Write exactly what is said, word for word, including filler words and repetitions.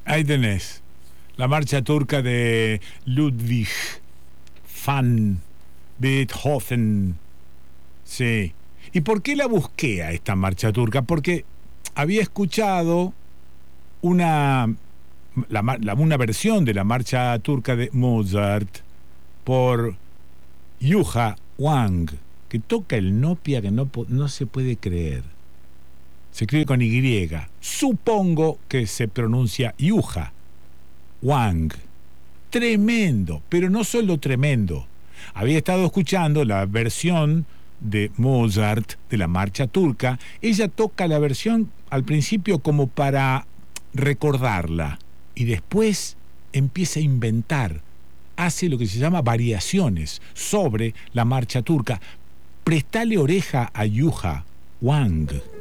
Ahí tenés. La marcha turca de Ludwig van Beethoven. Sí. ¿Y por qué la busqué a esta marcha turca? Porque había escuchado una, la, la, una versión de la marcha turca de Mozart por Yuha Wang, que toca el nopia que no, no se puede creer. Se escribe con Y. Supongo que se pronuncia Yuha Wang. Tremendo, pero no solo tremendo. Había estado escuchando la versión de Mozart de la marcha turca. Ella toca la versión al principio como para recordarla y después empieza a inventar, hace lo que se llama variaciones sobre la marcha turca. Prestale oreja a Yuha Wang.